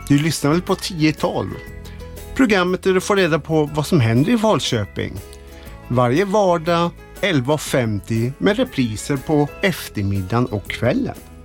Du lyssnar väl på 10-12? Programmet där du får reda på vad som händer i Falköping. Varje vardag 11.50 med repriser på eftermiddagen och kvällen.